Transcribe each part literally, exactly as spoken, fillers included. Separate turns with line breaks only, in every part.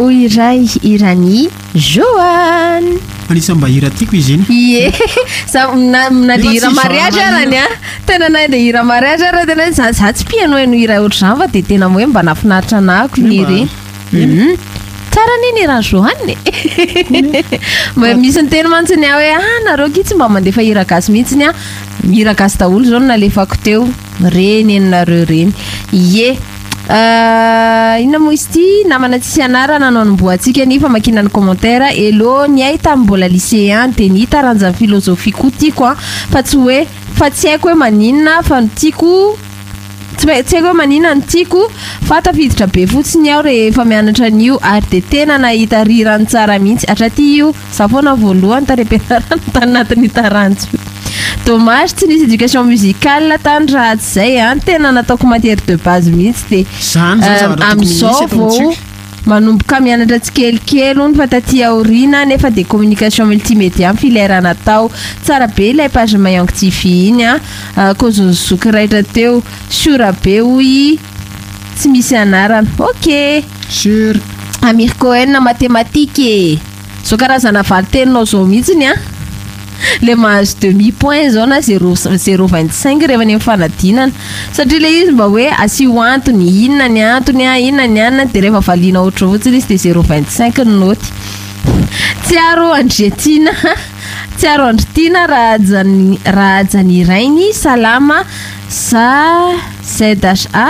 iray irany Joanne.
Anisa mba hira tiako izy iny.
Ie. Sa na na hira mariage arany a. Tena na de hira mariage ara tena za za tsy piano eno hira ohatr'izany fa de tena hoe mba nafinaritra anako ny hira. Mhm. Tsara nini raha Joanne. Mba misy ny teny mantsiny hoe ah nareo kitsy mba mandefa hira gasy mihitsiny a. Hira gasy daholo zao nalefako teo. Reny enareo reny. Ie. Uh, ina mo izy ty namana tsisy anarana nanao ny mboatsika nefa makina ny commentaire hello ny ay tamin'ny mbola lycéen de ny taranjan'ny philosophie koa tiako a fa tsy hoe fa tsy haiko hoe maninona fa ny tiako tsy haiko hoe maninona ny tiako fa tafiditra be fotsiny aho rehefa mianatra an'io ary de tena nahita rirany tsara mihitsy hatraty io za foana voalohany tarem-pianarana tanatin'ny taranjo. Dommage tsy nisy éducation musicale tany raha tsy zay a tena nataoko matière de base mihitsy de amin'izao vao manomboka mianatra tsikelikely ony fa taty aoriana nefa de communication multimédia amin'ny filière natao tsara be ilay page Mayango T V iny a kozonzoky raitra teo sura be hoy tsy misy anarana ok
sur
Amir Cohen mathématique so karazana valiteninao zao mihitsiny a le mahazo demi point zao na zéro zéro vingt-cinq rehefa ny fanadinana satria le izy mba hoe asio antony inona ny antony a inona ny anina de rehefa valiana ohatry fotsiny izy de zéro vingt-cinq ny noty. Tsiaro Andretina tsiaro Andretina rahajany rahajany irainy salama sa Z H A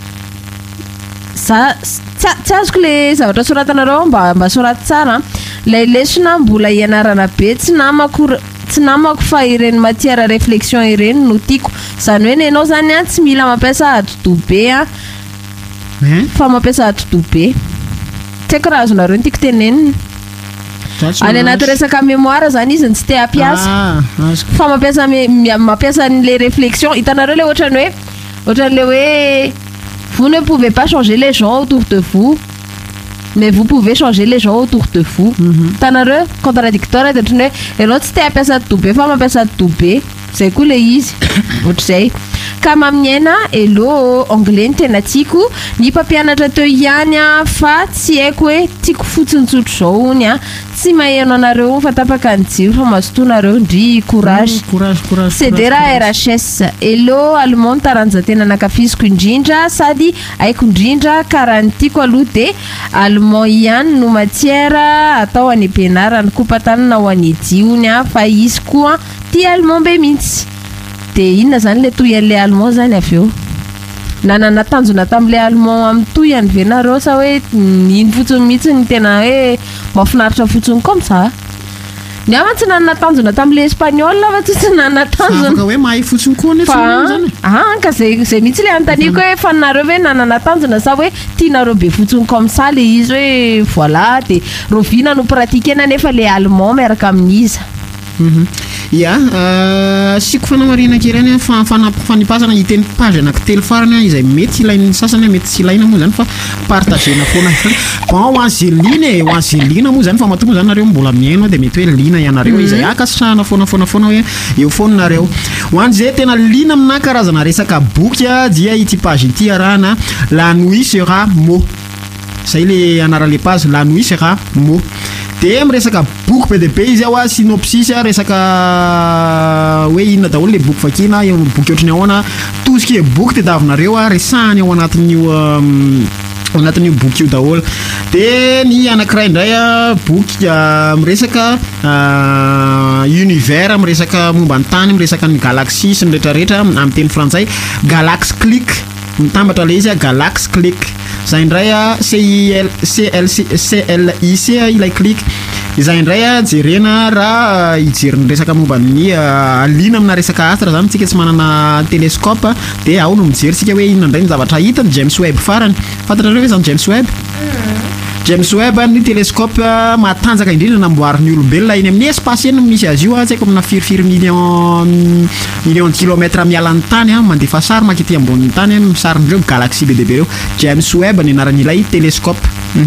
sa tsy azoko le zavatra soratanareo mba mba soraty tsara lay lesona mbola ianarana be tsy namako tsy namako fa ireny matière réflexion ireny no tiako zany hoe nenao zany a tsy mila mampiasa atodobe a fa mampiasa atodobe tsy haiko raha azonareo ny tiako tenenina any anaty resaka mémoire zany izy ny tsy te hampiasa fa mampiasa mampiasa an'le réflexion hitanareo le ohatrany hoe ohatran'le hoe vous ne pouvez pas changer les gens autour de vous mais vous pouvez changer les gens autour de vous. Tanareo contradictoire de ohatrany hoe ianao tsy te hampiasa atodobe fa mampiasa atodobe zay koa le izy ohatr'izay ka maminiaina hello anglais ny tena tiako ny mpampianatra teo ihany a fa tsy haiko hoe tiako fotsiny tsotro zao ony a tsy maheno anareo fa tapaka ny jiro fa mazotoanareo ndry courage cdra R H S hello allemande taranja tena nakafiziko indrindra sady haiko indrindra karaha ny tiako aloha de allemand ihany no matière atao any ampianarany kopatanina ho any ediony a fa izy koa tia allemand be mihitsy de inona zany le toy an'le allemand zany avy eo nanana tanjona tamin'le allemand amin'ny toy any venareo sa hoe iny fotsiny mihitsy ny tena hoe mahafinaritra fotsiny comme ça ny ama tsy nanana tanjona tamin'le espagnol fa tsy tsy nanana tanjona
hoe mahay fotsiny koa nefa zany
ah ka zay zay mihitsy le antaniko hoe fanareo hoe nanana tanjona sa hoe tianareo be fotsiny comme ça le izy hoe voilà de rovina no pratikena nefa le allemand miaraka amin'iza.
Ya siko fanamarina kirany fanipasana hiteny page anankitelo farany izay mety ilain'ny sasany mety tsy ilaina moa zany fa partagena foana bon ho Angeline ho Angeline moa zany fa matombo zany nareo mbola miaino de mety hoe lina ianareo izay akasitrahana foana foana foana hoe eo foana nareo ho an'izay tena lina amina karazana resaka boky dia ity page ity arahana la nuit sera mot zay le anara le page la nuit sera mot de miresaka boky be de be izy ao a synopsis resaka hoe inona daholo le boky vakina boky ohatrany ahoana tosika boky de davinareo a resahany ao anatin'io ao anatin'io boky io daholo de ny anankiray indray a boky miresaka univers miresaka momba ny tany miresaka ny galaxie sy ny rehetrarehetra amin'ny teny frantsay Galaxy Click mitambatra le izy a Galaxy Click zay indray a C L C L C L I C ilay click izay indray a jerena raha hijeriny resaka momba ny alina amina resaka astra zany tsika tsy manana télescope de ao no mijery sika hoe inona indray ny zavatra hitany James Webb farany fantatrareo hoe zany James Webb James Webb ny télescope matanjaka indrindra namboarin'ny olombelona iny amin'ny espace eny misy azy io tsy haiko amina firifiry million million de kilomètres miala ny tany mandefa sary makety ambonin'ny tany misarindreo galaxie be de be reo James Webb ny anaran'ilay télescope.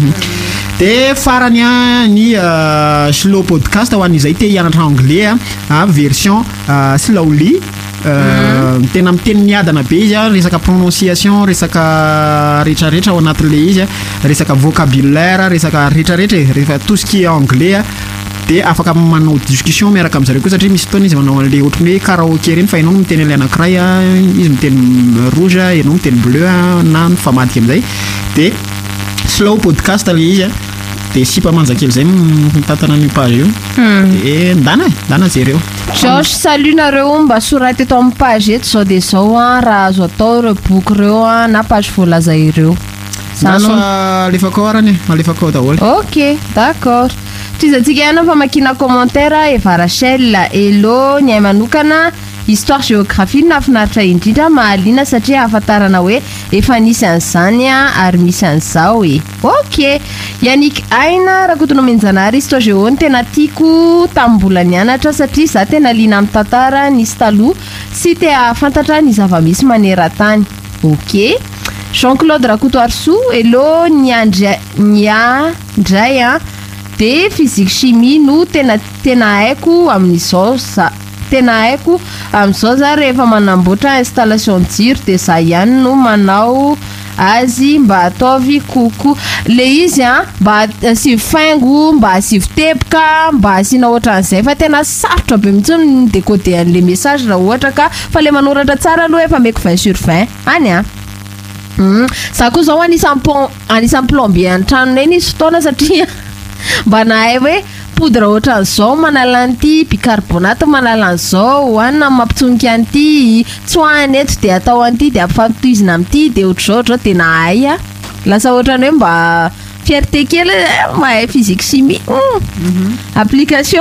De farany ny slow podcast ho an'izay te hianatra anglais a version slowly tena miteny miadana be izy a resaka prononciation resaka rehetrarehetra ao anatin'le izy a resaka vocabulaire resaka rehetrarehetra rehefa tout ce qui est anglais a de afaka manao discussion miaraka amin'zareo koa satria misy fotoana izy manao an'le ohatran'ny hoe karaoké reny fa ianao no miteny an'le anankiray a izy miteny rouge a ianao miteny bleu a na mifamadika amin'izay de slow podcast le izy a de sipa manjakely zay mitantana ny page io de ndana ndana jereo
George salut nareo mba soraty eto amin'ny page eto zao de zao a raha azo atao reo boky reo a na page voalaza ireo
fa alefako arany alefako daholo
ok d'accord toizantsika ihany fa makina commentaire Eva Rachel hello ny ay manokana histoire géographie nafinaritra indrindra mahaliana satria ahafantarana hoe efa nisy an'izany a ary misy an'izao e ok Yannick Aina rakotono menjanary histoire géo ny tena tiako tamin'ny mbola nianatra satria za tena liana amin'ny tantara nisy taloha sy te ahafantatra ny zava-misy maneran-tany ok Jean-Claude Rakoto Arso hello nyandray nyandray a de physique chimie no tena tena haiko amin'izao sa tena haiko amin'izao za rehefa manamboatra installation jiro de za ihany no manao azy mba ataovy koko le izy a mba asivy faingo mba asivy teboka mba asiana ohatran'izay fa tena sarotra be mihitsy ny décoder an'le message raha ohatra ka fa le manoratra tsara aloha efa meko vingt sur vingt any a Mm. Za koa zao anisan'ny pon anisan'ny plombier an-tranonay nisy fotoana satria mba nahay hoe poudre ohatran'izao manala an'ity bicarbonate manala an'izao hoanina mampitsonika an'ity tsoahany eto de atao an'ity de ampifamitohizina amin'ity de ohatr'izao ohatr'izao de nahay a lasa ohatrany hoe mba fierté kely mahay physique chimie mm. mm-hmm. application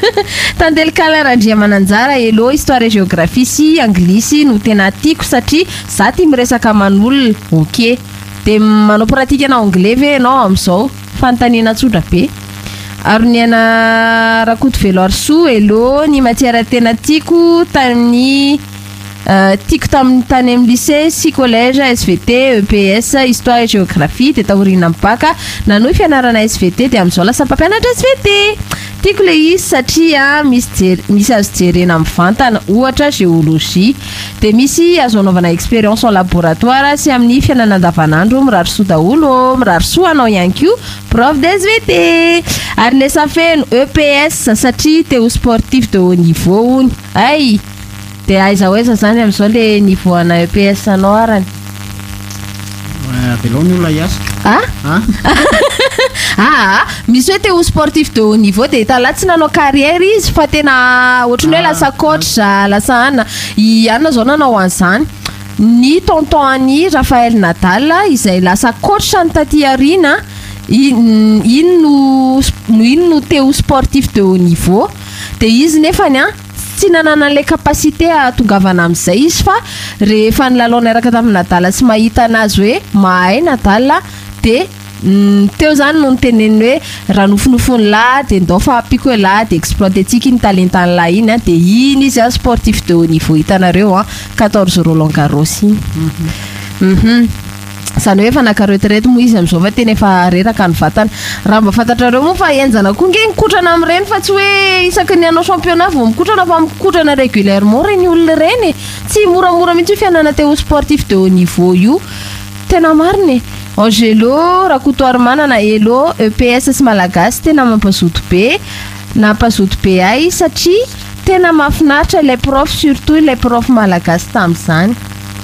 Tandelkala Randria Mananjara hello histoire et géographie sy anglisy no tena tiako satria za tia miresaka manolona ok de manao pratique ana anglais ve ianao amin'izao fanontaniana tsotra be ary ny ana Rakoto Velo Arso hello ny matière tena tiako tany Uh, tiako tamin'ny tany amin'ny lycée sy collège S V T E P S histoire et géographie de taorina amin'ny baka nanohy fianarana S V T de amin'izao lasa mpampianatra S V T tiako le izy satria misy misy azo jerena amin'ny vantana ohatra géologie de misy azo anaovana expérience en laboratoire sy amin'ny fiainana andavanandro mirary soa daholo mirary soa anao ihany koa prof de S V T ary lesa feno E P S satria teo sportif de haut niveau ony ay de aiza oeza zany amin'izao le niveau ana E P S anao arany
velao ny olona iasa
ah ah misy hoe teo sportif de haut niveau de talatsy nanao carrière izy fa tena ohatrany hoe lasa coach lasa ana i anona zao nanao an'izany ny tonton any Raphaël Nadal izay lasa coach ny taty arina ino no ino no teo sportif de haut niveau de izy nefany a tsy nanana le capacité atongavana amin'izay izy fa rehefa nilalao niaraka tamin'ny Nadal sy mahita anazy hoe mahay Nadal de mm, teo zany no niteneny hoe raha nofonofony lahy de ndao fa apiko hoe lahy de exploitentsika iny talentany lahy iny de iny izy a sportif de haut niveau hitanareo a quatorze Roland Garros iny mhm mm zany hoe efa nakaretrety moa izy amin'izao fa tena efa reraka ny vatana raha mba fantatrareo moa fa enjana koa nge mikotrana amin'ireny fa tsy hoe isaky ny anao championnat vao mikotrana fa mikotrana régulièrement reny olona reny tsy moramora mihitsy fianana teo sportif de haut niveau io tena marina Angelo Rakoto Armanana hello E P S sy malagasy tena mampazoto be nampazoto be ay satria tena mahafinaritra les profs surtout les profs malagasy tamin'izany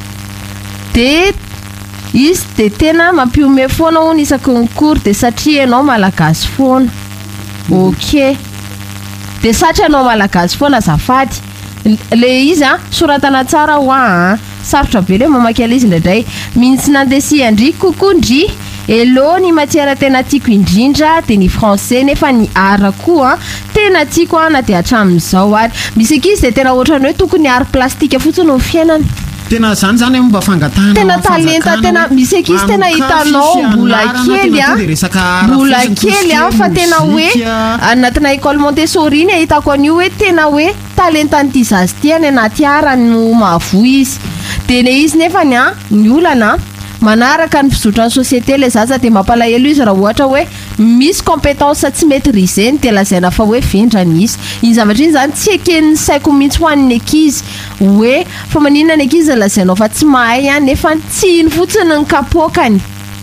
de izy de tena mampiome foana hono isaky ny cours de satria ianao malagasy foana ok de satria ianao malagasy foana azafady le izy a soratana tsara ho a sarotra be le mamaky ala izy indraindray mihintsy nandesi andry kokondry hello ny matière tena tiako indrindra de ny français nefa ny art koa tena tiako ana de hatramin'izao ary misy ekizy de tena ohatrany hoe tokony art plastique fotsiny ny fiainana
tena zany zany mba fangatana
tena talenta tena misy ekizy tena hitanao mbola kely a mbola kely a fa tena hoe anatina école Montessori iny hitako an'io hoe tena hoe talenta n'ity zazy ty any anaty arany no mahavoy izy de le izy nefany a ny olana manaraka ny fizotra ny société le zaza de mampalahelo izy raha ohatra hoe misy compétence tsy maîtriser de lazaina fa hoe vendrany izy iny zavatra iny zany tsy eken'ny saiko mihitsy ho an'ny ankizy hoe fa maninona ny ankizy lazainao fa tsy mahay a nefa tsy iny fotsiny ny kapokany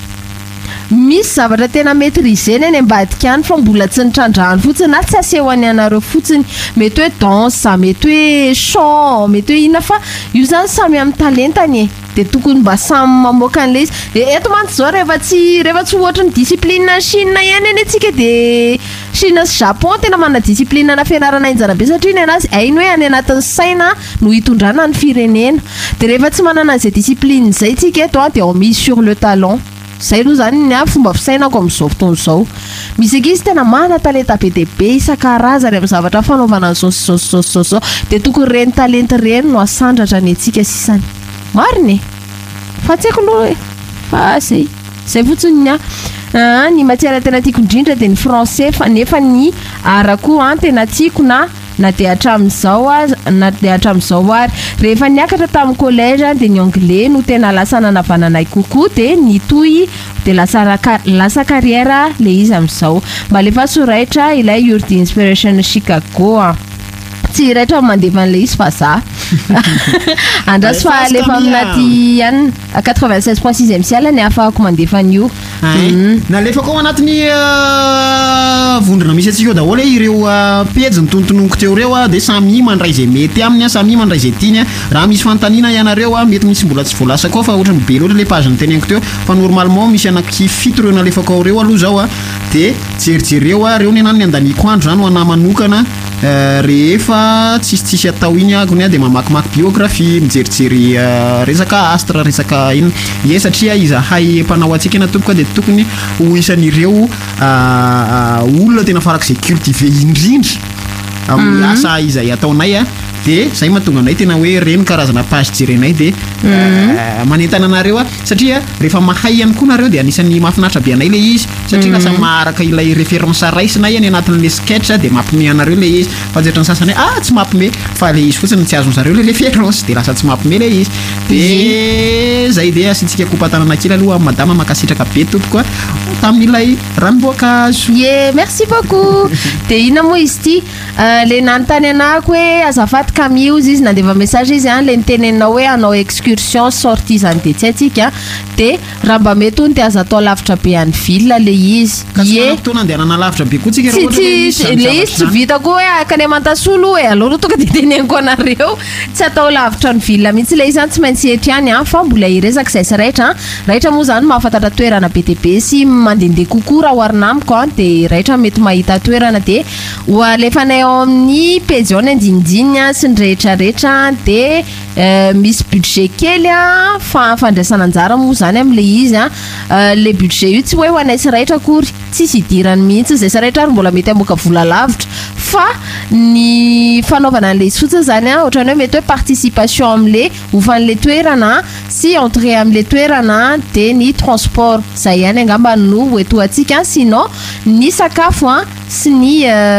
misy zavatra tena maîtriser ny ambadika any fa mbola tsy nitrandrahany fotsiny na tsy asehoany anareo fotsiny mety hoe danse mety hoe chant mety hoe inona fa io zany samy amin'ny talentany e de tokony mba samy mamoaka an'le izy eto mantsy zao rehefa tsy rehefa tsy ohatra ny discipline na Chine ihany eny antsika de Chine sy Japon tena manana discipline na fianarana injana be satria ny anazy hainy hoe any anatin'ny saina no hitondrana ny firenena de rehefa tsy manana an'izay discipline zay tsika eto de on mise sur le talent zay aloha zany ny fomba fisainako amin'izao fotoana izao misy ankizy tena mana talenta be de be isan-karazany amin'ny zavatra fanaovana an'izao zao zao zao zao de tokony reny talenta reny no asandratra ny antsika sisany mariny fa tsy haiko aloha fa zay zay fotsiny a ny matière tena tiako indrindra de ny français fa nefa ny ara koa a tena tiako na na de hatramin'izao a na de hatramin'izao ary rehefa niakatra tamin'ny collège de ny anglais no tena lasa nanavananay kokoa de ny toy de lasa lasa carrière le izy amin'izao mba lefa soraitra ilay Youth Inspiration Chicago a tsy raitra mandefa an'le izy fa za andras fa lefa aminaty any quatre-vingt-seize point six ciel ny afahako mandefa an'io
na lefa koa anatin'ny vondrona misy atsika daholo ireo pejy ny tontononoko teo reo a de samy mandray zay mety aminy a samy mandray zay tiany a raha misy fantanina ianareo a mety misy mbola tsy voalasa koa fa ohatrany be loatra le page ny teneniko teo fa normalement misy anaky fito reo nalefako ao reo aloha zao a de jerijereo a reo ny anany ny andaniko andro zany ho ana manokana rehefa tsisitsisy atao iny agony a de mamakimaky biographie mijerijery resaka astra resaka iny ye satria izahay mpanao atsika na tompoka de tokony ho isan'ireo olona tena farak'izay cultivé indrindra amin'ny asa izay ataonay a de zay mahatonga anay tena hoe reny karazana page jerenay de manentana anareo a satria rehefa mahay ihany koa nareo de anisan'ny mahafinaritra be anay le izy satria lasa maharaka ilay référence raisina ihany anatin'le sketch de mampime anareo le izy fa jetra ny sasany ah tsy mampime fa le izy fotsiny tsy azon'zareo le référence de lasa tsy mampime le izy de zay de asitsika kompatanana kely aloha madama makasitraka be tompoko a tamin'ilay ranom-boankazo
ye merci beaucoup de ina moa izy ty le nanontany anako hoe azafady Camille izy nandeva message izy a le nitenenina hoe anao excursion sortie zany de tsy atsika de raha mba mety ony de aza atao lavitra be any ville le izy
ye fotoana andeha anana lavitra be koa tsika
le izy tsy vita koa hoe akany amantasolo hoe aloha tonga de teneniko anareo tsy atao lavitra ny ville mihitsy le izy any tsy maintsy etry any a fa mbola iresaka zay sy raitra raitra moa zany mahafantatra toerana be de be sy mandendeha kokoa raha oharina amiko a de raitra mety mahita toerana de alefanay ao amin'ny page ao ny andinidiny a sy ny rehetrarehetra de misy budget kely a fa fandraisana anjara moa zany am'le izy a le budget io tsy hoe ho anay sy raitra akory tsy sy idirany mihitsy zay sy raitra ary mbola mety amoaka vola lavitra fa ny fanaovana an'le izy fotsiny zany a ohatrany hoe mety hoe participation am'le hofan'le toerana sy entrée am'le toerana de ny transport zay ihany angamba no hoetoatsika sinon ny sakafo a sy ny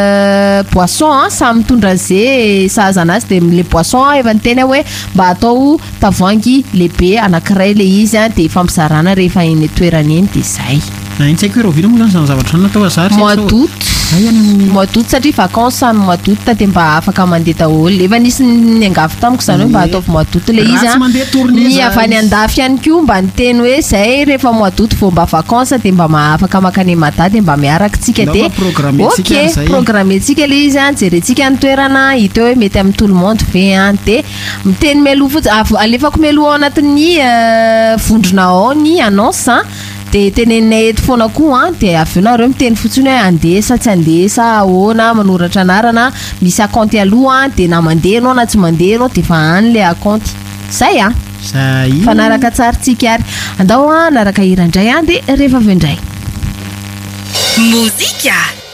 poisson samy mitondra an'izay sahaza anazy de le poisson efa niteny hoe mba atao tavoangy lehibe anankiray le izy a de fampizarana rehefa eny toerana eny de zay
iny tsy haiko hoe rovina moa zany zany zavatra natao azary
mois d'août mois d'août satria vacances amin'ny mois d'août de mba afaka mandeha daholo efa nisy ny angavy tamiko zany hoe mba ataovy mois d'août le izy a ny avy any andafy ihany koa mba niteny hoe zay rehefa mois d'août vao mba vacances de mba afaka makany mada de mba miaraka tsika de ok programme tsika le izy a jerentsika ny toerana hita hoe mety amin'ny tout le monde ve a de miteny mialoha fotsiny alefako mialoha ao anatin'ny vondrona ao ny annonce de teneninay eto foana koa a de avy eo nareo miteny fotsiny hoe andesa tsy andesa ahoana manoratra anarana misy akanty aloha de na mandeha anao na tsy mandeha anao de fa any le akanty zay a
zay
fa naraka tsara tsika ary andao a naraka hirandray a de rehefa avy indray
mozika